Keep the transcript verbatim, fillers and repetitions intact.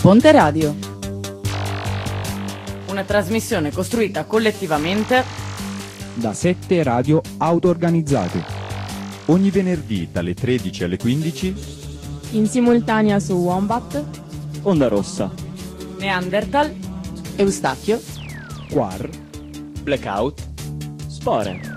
Ponte Radio. Una trasmissione costruita collettivamente da sette radio auto-organizzate. Ogni venerdì dalle tredici alle quindici. In simultanea su Wombat, Onda Rossa, Neanderthal, Eustachio, Quar, Blackout, Spore.